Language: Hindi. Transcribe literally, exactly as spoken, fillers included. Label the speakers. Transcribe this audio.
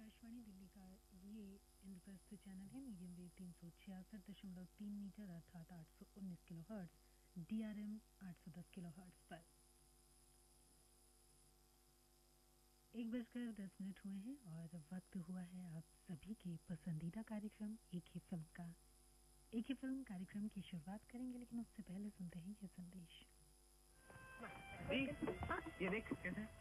Speaker 1: आकाशवाणी दिल्ली का ये इंद्रप्रस्थ चैनल है। मीडियम वेव तीन सौ छियासठ दशमलव तीन मीटर अर्थात आठ सौ उन्नीस kilo hertz, D R M आठ सौ दस किलो हर्ट्ज पर। एक बजकर दस मिनट हुए हैं और वक्त हुआ है आप सभी के पसंदीदा कार्यक्रम एक ही फिल्म का। एक ही फिल्म कार्यक्रम की शुरुआत करेंगे, लेकिन उससे पहले सुनते हैं ये संदेश।
Speaker 2: ये देख कैसे